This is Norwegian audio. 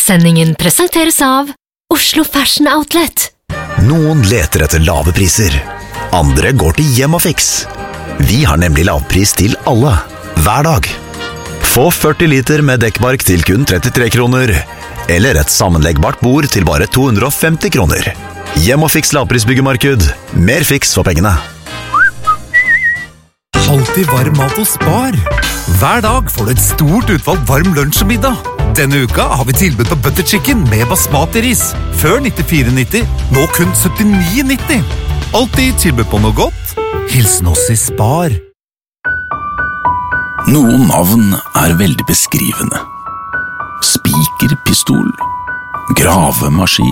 Sendingen presenteres av Oslo Fashion Outlet. Noen leter etter lave priser. Andre går til Hjemmafix. Vi har nemlig lavpris til alle, hver dag. Få 40 liter med dekkbark til kun 33 kroner. Eller et sammenleggbart bord til bare 250 kroner. Hjemmafix lavprisbyggemarked. Mer fiks for pengene. Alltid varm mat og Spar. Hver dag får du et stort utvalg varm lunsj og middag. Denne uka har vi tilbud på butter chicken med basmati-ris. Før 94,90, nå kun 79,90. Alltid tilbud på noe godt. Hilsen oss i Spar. Noen navn er veldig beskrivende. Spikerpistol, gravemaskin,